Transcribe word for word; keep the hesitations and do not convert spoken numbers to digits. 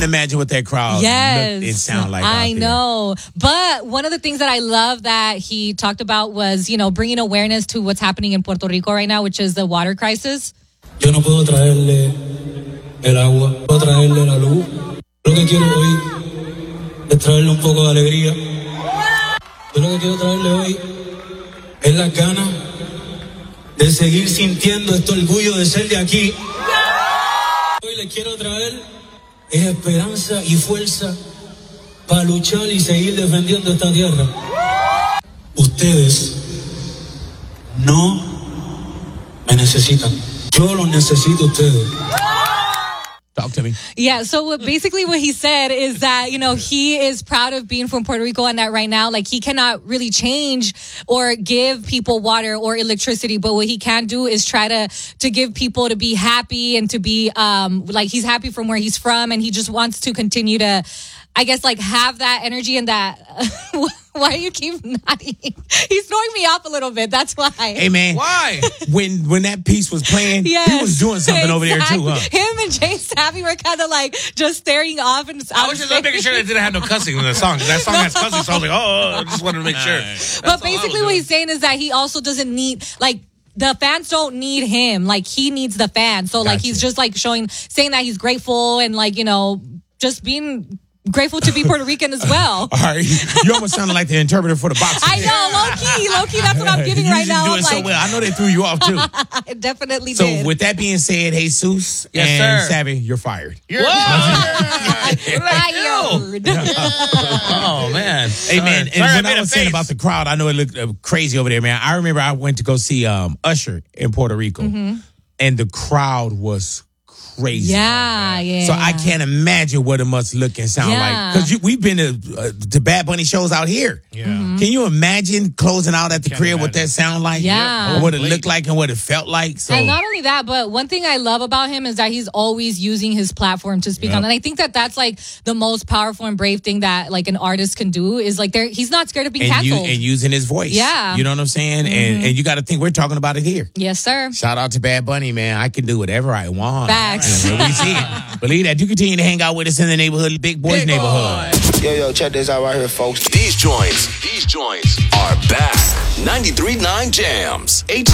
imagine what that crowd yes, looked and sound like. I know. But one of the things that I love that he talked about was, you know, bringing awareness to what's happening in Puerto Rico right now, which is the water crisis. Yo no puedo traerle el agua, puedo traerle la luz. Lo que quiero hoy es traerle un poco de alegría. Yo lo que quiero traerle hoy es las ganas de seguir sintiendo este orgullo de ser de aquí. Hoy les quiero traer es esperanza y fuerza para luchar y seguir defendiendo esta tierra. Ustedes no me necesitan. Yo los necesito a ustedes. Talk to me. Yeah, so what, basically what he said is that, you know, he is proud of being from Puerto Rico and that right now, like, he cannot really change or give people water or electricity, but what he can do is try to to give people to be happy and to be, um like, he's happy from where he's from, and he just wants to continue to, I guess, like, have that energy and that... Why do you keep nodding? He's throwing me off a little bit. That's why. Hey, man. Why? When when that piece was playing, yes, he was doing something exactly. over there, too, huh? Him and Jay Savvy were kind of like just staring off. And I was just making sure they didn't have no cussing in the song. That song has cussing, so I was like, oh, I just wanted to make sure. That's but basically what he's saying is that he also doesn't need, like, the fans don't need him. Like, he needs the fans. So, gotcha. like, he's just, like, showing, saying that he's grateful and, like, you know, just being... grateful to be Puerto Rican as well. All right. You almost sounded like the interpreter for the boxing. I know, low-key. Low-key, that's what I'm giving you right now. Doing I'm so like... well. I know they threw you off, too. It definitely so did. So with that being said, Jesus yes, and sir. Savvy, you're fired. You're fired. Fired. Oh, man. Hey, man, and Sorry, when I, I was saying about the crowd, I know it looked uh, crazy over there, man. I remember I went to go see um, Usher in Puerto Rico, mm-hmm. and the crowd was crazy. Yeah, yeah. So I can't imagine what it must look and sound yeah. like. Because we've been to, uh, to Bad Bunny shows out here. Yeah. Mm-hmm. Can you imagine closing out at the Can't crib imagine. what that sound like? Yeah. Or what it looked like and what it felt like? So. And not only that, but one thing I love about him is that he's always using his platform to speak yep. on. And I think that that's like the most powerful and brave thing that like an artist can do is like they're, he's not scared of being and canceled. You, and using his voice. Yeah. You know what I'm saying? Mm-hmm. And, and you got to think we're talking about it here. Yes, sir. Shout out to Bad Bunny, man. I can do whatever I want. Facts. And we see it. Believe that. You continue to hang out with us in the neighborhood, Big Boys Big neighborhood. Boy. Yo, yo, check this out right here, folks. These joints, these joints are back. ninety-three point nine Jams. H-